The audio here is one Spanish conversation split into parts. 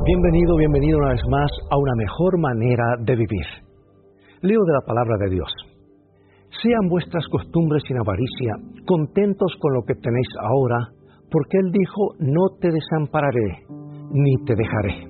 Bienvenido una vez más a una mejor manera de vivir. Leo de la palabra de Dios. Sean vuestras costumbres sin avaricia, contentos con lo que tenéis ahora, porque Él dijo, no te desampararé, ni te dejaré.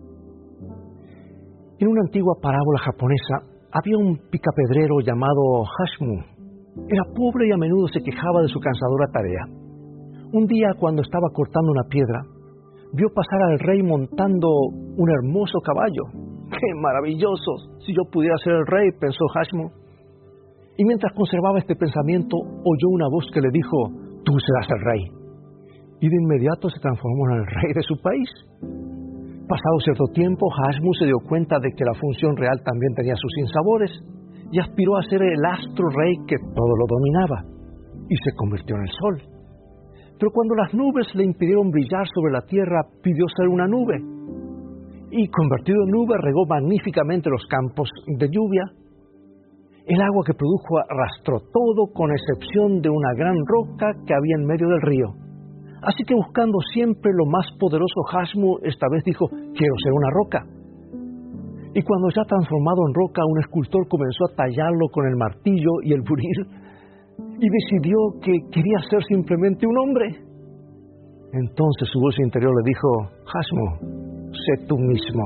En una antigua parábola japonesa, había un picapedrero llamado Hashmu. Era pobre y a menudo se quejaba de su cansadora tarea. Un día, cuando estaba cortando una piedra, vio pasar al rey montando un hermoso caballo. ¡Qué maravilloso! Si yo pudiera ser el rey, pensó Hashmu. Y mientras conservaba este pensamiento, oyó una voz que le dijo, tú serás el rey. Y de inmediato se transformó en el rey de su país. Pasado cierto tiempo, Hashmu se dio cuenta de que la función real también tenía sus sinsabores y aspiró a ser el astro rey que todo lo dominaba. Y se convirtió en el sol. Pero cuando las nubes le impidieron brillar sobre la tierra, pidió ser una nube. Y convertido en nube, regó magníficamente los campos de lluvia. El agua que produjo arrastró todo, con excepción de una gran roca que había en medio del río. Así que buscando siempre lo más poderoso, Hashmu esta vez dijo, quiero ser una roca. Y cuando ya transformado en roca, un escultor comenzó a tallarlo con el martillo y el buril, y decidió que quería ser simplemente un hombre. Entonces su voz interior le dijo, Hashmu, sé tú mismo.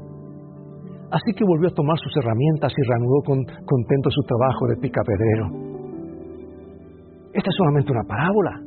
Así que volvió a tomar sus herramientas y reanudó contento su trabajo de picapedrero. Esta es solamente una parábola.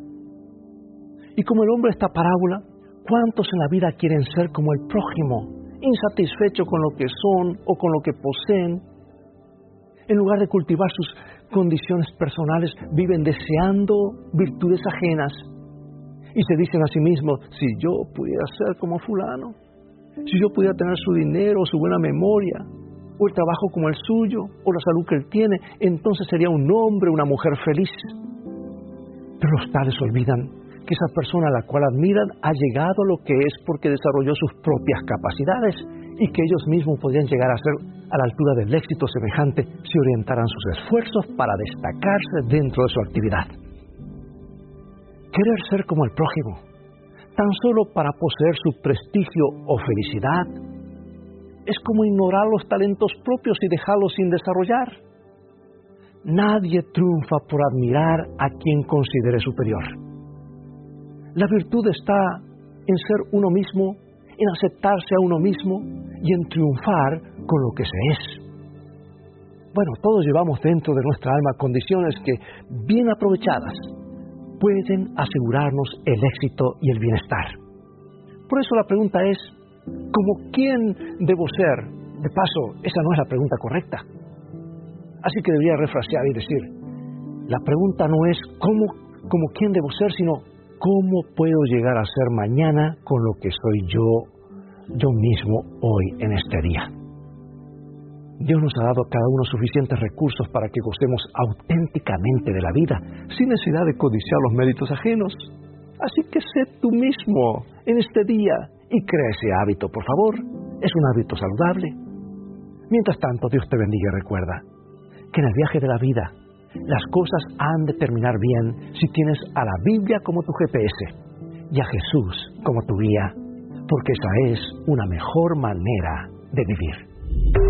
Y como el hombre de esta parábola, ¿cuántos en la vida quieren ser como el prójimo, insatisfechos con lo que son o con lo que poseen? En lugar de cultivar sus condiciones personales, viven deseando virtudes ajenas. Y se dicen a sí mismos, si yo pudiera ser como fulano, si yo pudiera tener su dinero, su buena memoria, o el trabajo como el suyo, o la salud que él tiene, entonces sería un hombre, una mujer feliz. Pero los tales olvidan que esa persona a la cual admiran ha llegado a lo que es porque desarrolló sus propias capacidades y que ellos mismos podrían llegar a ser a la altura del éxito semejante si orientaran sus esfuerzos para destacarse dentro de su actividad. Querer ser como el prójimo, tan solo para poseer su prestigio o felicidad, es como ignorar los talentos propios y dejarlos sin desarrollar. Nadie triunfa por admirar a quien considere superior. La virtud está en ser uno mismo, en aceptarse a uno mismo y en triunfar con lo que se es. Bueno, todos llevamos dentro de nuestra alma condiciones que, bien aprovechadas, pueden asegurarnos el éxito y el bienestar. Por eso la pregunta es, ¿cómo quién debo ser? De paso, esa no es la pregunta correcta. Así que debería refrasear y decir, la pregunta no es ¿cómo quién debo ser?, sino ¿cómo puedo llegar a ser mañana con lo que soy yo mismo hoy en este día? Dios nos ha dado a cada uno suficientes recursos para que gocemos auténticamente de la vida, sin necesidad de codiciar los méritos ajenos. Así que sé tú mismo en este día y crea ese hábito, por favor. Es un hábito saludable. Mientras tanto, Dios te bendiga y recuerda que en el viaje de la vida, las cosas han de terminar bien si tienes a la Biblia como tu GPS y a Jesús como tu guía, porque esa es una mejor manera de vivir.